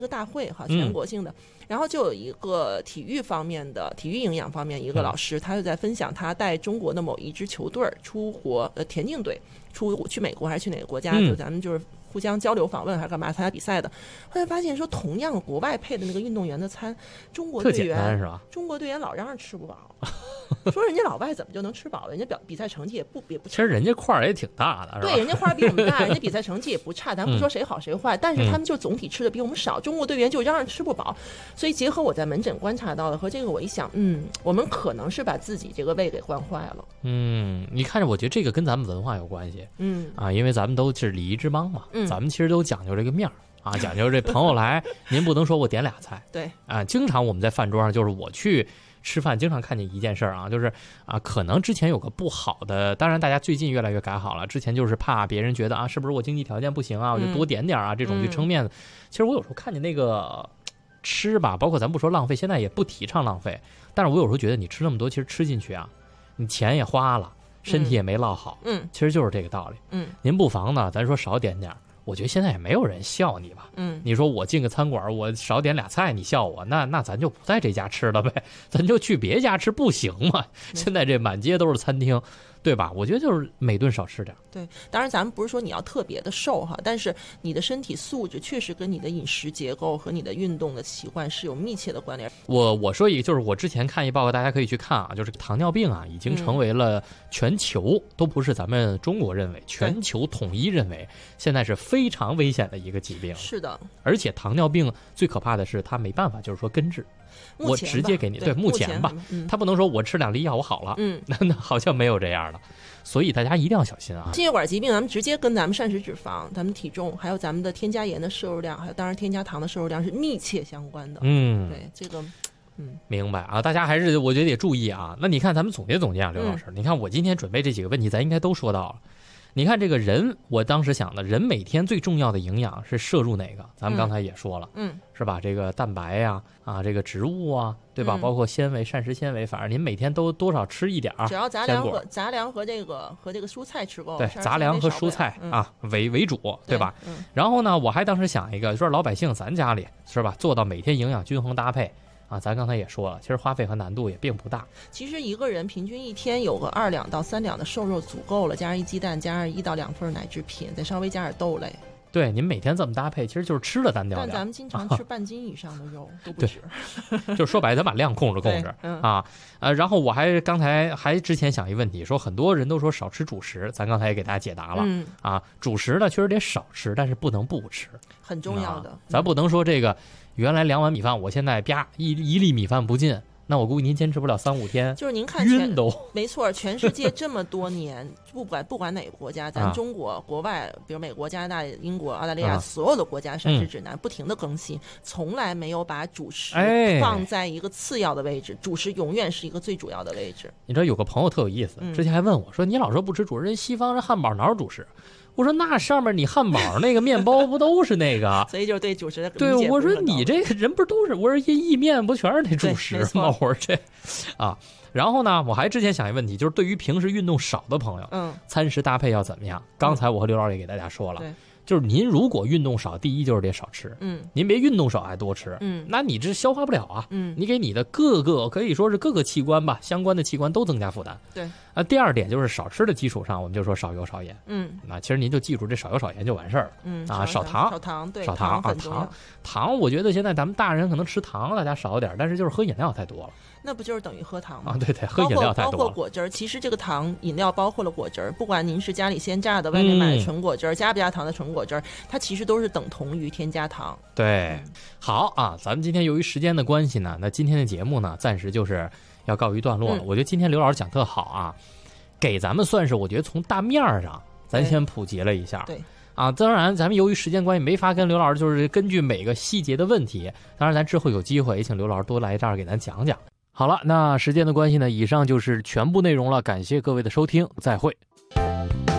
个大会哈，全国性的，然后就有一个体育营养方面一个老师，他就在分享他带中国的某一支球队出国，田径队去美国还是去哪个国家，就咱们就是互相交流访问还是干嘛参加比赛的，后来发现说同样国外配的那个运动员的餐，中国队员老嚷嚷吃不饱，说人家老外怎么就能吃饱了，人家比赛成绩也不差， 其实人家块儿也挺大的，是吧？ 对，人家块儿比我们大，人家比赛成绩也不差，咱不说谁好谁坏，但是他们就总体吃的比我们少，中国队员就嚷嚷吃不饱，所以结合我在门诊观察到的和这个，我一想，我们可能是把自己这个胃给惯坏了。 你看着，我觉得这个跟咱们文化有关系，因为咱们都是礼仪之邦嘛，咱们其实都讲究这个面儿。讲究这朋友来，您不能说我点俩菜。 对经常我们在饭桌上，就是我去吃饭，经常看见一件事儿就是可能之前有个不好的，当然大家最近越来越改好了。之前就是怕别人觉得是不是我经济条件不行我就多点点这种去撑面子。其实我有时候看见那个吃吧，包括咱不说浪费，现在也不提倡浪费，但是我有时候觉得你吃那么多，其实吃进去你钱也花了，身体也没落好，其实就是这个道理。您不妨呢，咱说少点点。我觉得现在也没有人笑你吧，你说我进个餐馆，我少点俩菜，你笑我，那咱就不在这家吃了呗，咱就去别家吃，不行吗？现在这满街都是餐厅，对吧？我觉得就是每顿少吃点。 对，当然咱们不是说你要特别的瘦但是你的身体素质确实跟你的饮食结构和你的运动的习惯是有密切的关联。 我说一个，就是我之前看一报告，大家可以去看就是糖尿病已经成为了全球，都不是咱们中国认为，全球统一认为现在是非常危险的一个疾病。 是的， 而且糖尿病最可怕的是它没办法就是说根治。我直接给你对目前吧，他不能说我吃2粒药我好了，那好像没有这样的，所以大家一定要小心心血管疾病咱们直接跟咱们膳食脂肪、咱们体重还有咱们的添加盐的摄入量，还有当然添加糖的摄入量是密切相关的。对这个明白大家还是我觉得得注意那你看咱们总结总结刘老师，你看我今天准备这几个问题咱应该都说到了。你看这个人，我当时想的人每天最重要的营养是摄入哪个？咱们刚才也说了，是吧？这个蛋白这个植物对吧？包括纤维、膳食纤维，反正您每天都多少吃一点只要杂粮和这个蔬菜吃够， 对，杂粮和蔬菜为主，对吧？然后呢，我还当时想一个，说老百姓咱家里是吧，做到每天营养均衡搭配。咱刚才也说了，其实花费和难度也并不大。 其实一个人平均一天有个2两到3两的瘦肉足够了，加上一鸡蛋，加上1到2份奶制品，再稍微加点豆类。 对，您每天这么搭配，其实就是吃的单调点。 但咱们经常吃半斤以上的肉都不止。 就说白了，咱把量控制。然后我刚才之前想一问题，说很多人都说少吃主食，咱刚才也给大家解答了。主食呢确实得少吃，但是不能不吃， 很重要的。 咱不能说这个原来2碗米饭，我现在啪一粒米饭不进。那我估计您坚持不了3-5天， 就是您看晕都没错。全世界这么多年，不管哪个国家，咱中国、国外，比如美国、加拿大、英国、澳大利亚，所有的国家膳食指南不停的更新，从来没有把主食放在一个次要的位置，主食永远是一个最主要的位置。 你知道有个朋友特有意思，之前还问我说：“你老说不吃主食，人西方人汉堡哪有主食？”我说那上面你汉堡那个面包不都是那个？ 所以就对主食的理解对，我说你这个人不是都是？我说意面不全是那主食吗？我说这然后呢，我还之前想一个问题，就是对于平时运动少的朋友，餐食搭配要怎么样？刚才我和刘老师也给大家说了。就是您如果运动少，第一就是得少吃，您别运动少还多吃，那你这消化不了你给你的各个可以说是各个器官吧，相关的器官都增加负担。 对第二点就是少吃的基础上，我们就说少油少盐。那其实您就记住这少油少盐就完事儿了。少糖， 对， 少糖很重要。 糖，我觉得现在咱们大人可能吃糖大家少点，但是就是喝饮料太多了。 那不就是等于喝糖吗？ 对，喝饮料太多了。 包括果汁，其实这个糖饮料包括了果汁，不管您是家里鲜榨的，外面买的纯果汁，加不加糖的纯果汁，它其实都是等同于添加糖。 对，好咱们今天由于时间的关系呢，那今天的节目呢，暂时就是要告一段落了。我觉得今天刘老师讲特好给咱们算是我觉得从大面上咱先普及了一下。 对。 当然咱们由于时间关系没法跟刘老师就是根据每个细节的问题，当然咱之后有机会也请刘老师多来这儿给咱讲讲。好了，那时间的关系呢，以上就是全部内容了，感谢各位的收听，再会。